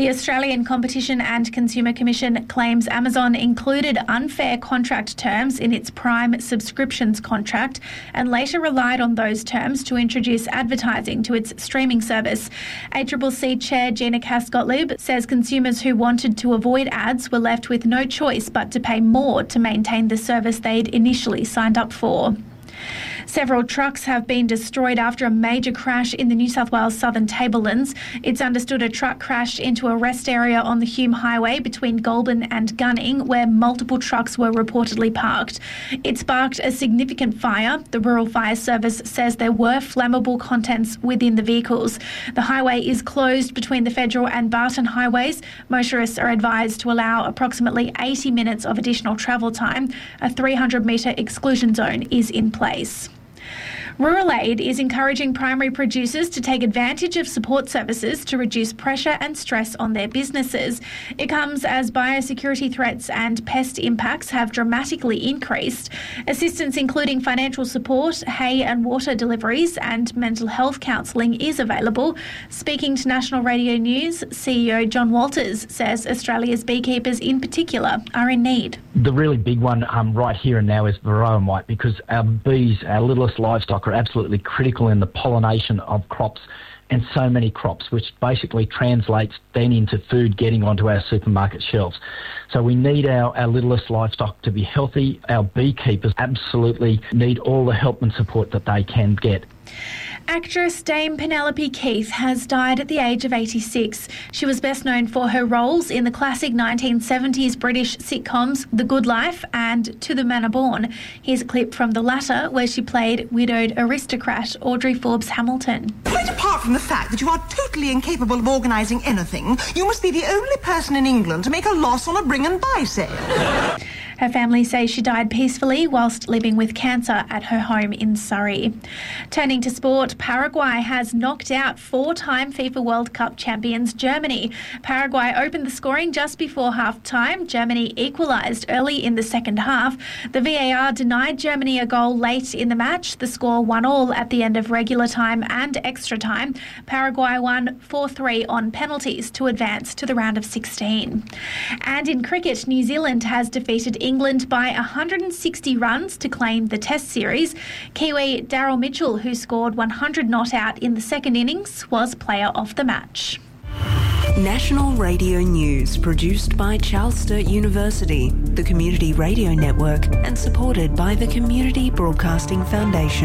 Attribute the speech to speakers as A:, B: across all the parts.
A: The Australian Competition and Consumer Commission claims Amazon included unfair contract terms in its Prime subscriptions contract and later relied on those terms to introduce advertising to its streaming service. ACCC Chair Gina Cass-Gottlieb says consumers who wanted to avoid ads were left with no choice but to pay more to maintain the service they'd initially signed up for. Several trucks have been destroyed after a major crash in the New South Wales Southern Tablelands. It's understood a truck crashed into a rest area on the Hume Highway between Goulburn and Gunning, where multiple trucks were reportedly parked. It sparked a significant fire. The Rural Fire Service says there were flammable contents within the vehicles. The highway is closed between the Federal and Barton highways. Motorists are advised to allow approximately 80 minutes of additional travel time. A 300-metre exclusion zone is in place. Rural Aid is encouraging primary producers to take advantage of support services to reduce pressure and stress on their businesses. It comes as biosecurity threats and pest impacts have dramatically increased. Assistance including financial support, hay and water deliveries and mental health counselling is available. Speaking to National Radio News, CEO John Walters says Australia's beekeepers in particular are in need.
B: The really big one right here and now is varroa mite, because our bees, our littlest livestock, are absolutely critical in the pollination of crops, and so many crops, which basically translates then into food getting onto our supermarket shelves. So we need our littlest livestock to be healthy. Our beekeepers absolutely need all the help and support that they can get.
A: Actress Dame Penelope Keith has died at the age of 86. She was best known for her roles in the classic 1970s British sitcoms The Good Life and To the Manor Born. Here's a clip from the latter where she played widowed aristocrat Audrey Forbes Hamilton.
C: Quite apart from the fact that you are totally incapable of organising anything, you must be the only person in England to make a loss on a bring and buy sale.
A: Her family say she died peacefully whilst living with cancer at her home in Surrey. Turning to sport, Paraguay has knocked out four-time FIFA World Cup champions Germany. Paraguay opened the scoring just before half-time. Germany equalised early in the second half. The VAR denied Germany a goal late in the match. The score 1-1 at the end of regular time and extra time. Paraguay won 4-3 on penalties to advance to the round of 16. And in cricket, New Zealand has defeated England by 160 runs to claim the Test series. Kiwi Daryl Mitchell, who scored 100 not out in the second innings, was player of the match.
D: National Radio News, produced by Charles Sturt University, the Community Radio Network, and supported by the Community Broadcasting Foundation.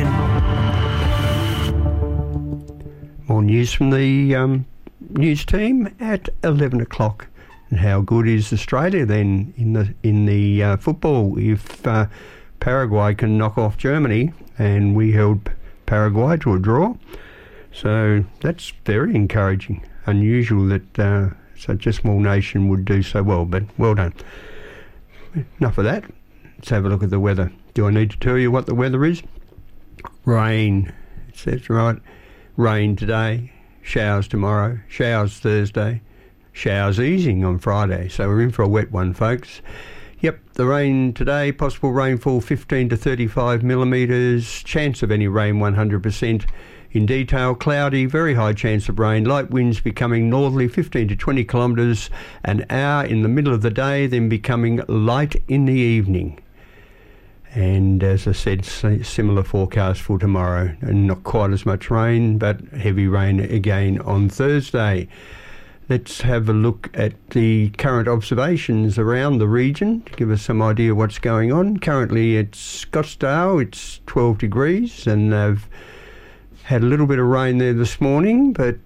E: More news from the news team at 11 o'clock. And how good is Australia then in the football if Paraguay can knock off Germany, and we held Paraguay to a draw? So that's very encouraging. Unusual that such a small nation would do so well, but well done. Enough of that. Let's have a look at the weather. Do I need to tell you what the weather is? Rain. It says right. Rain today, showers tomorrow, showers Thursday, showers easing on Friday, so we're in for a wet one, folks. Yep, the rain today, possible rainfall 15 to 35 millimetres, chance of any rain 100%. In detail, cloudy, very high chance of rain, light winds becoming northerly 15 to 20 kilometres an hour in the middle of the day, then becoming light in the evening. And as I said, similar forecast for tomorrow, and not quite as much rain, but heavy rain again on Thursday. Let's have a look at the current observations around the region to give us some idea what's going on. Currently at Scottsdale, it's 12 degrees, and they've had a little bit of rain there this morning, but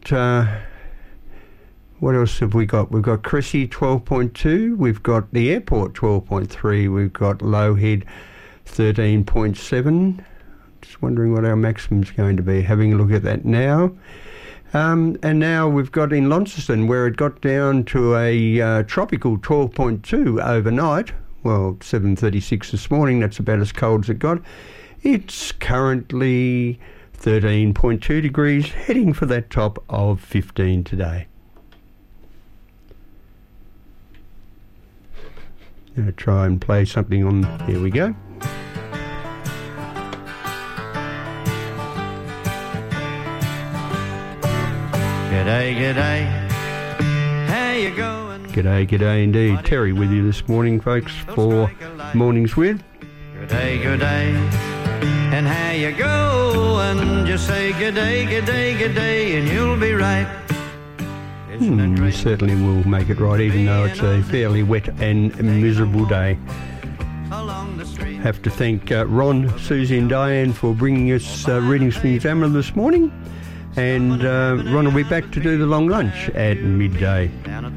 E: what else have we got? We've got Cressy 12.2, we've got the airport 12.3, we've got Lowhead 13.7. Just wondering what our maximum's going to be. Having a look at that now. And now we've got in Launceston, where it got down to a tropical 12.2 overnight. Well, 7:36 this morning, that's about as cold as it got. It's currently 13.2 degrees, heading for that top of 15 today. I'm going to try and play something on, here we go.
F: G'day, g'day, how you you going?
E: G'day indeed. Terry with you this morning, folks, for Mornings With.
F: Good day, and how you going? Just say good day, and you'll be right.
E: We certainly will make it right, even though it's a fairly wet and miserable day. Have to thank Ron, Susie and Diane for bringing us Readings from the Examiner this morning. And Ron will be back to do the long lunch at midday.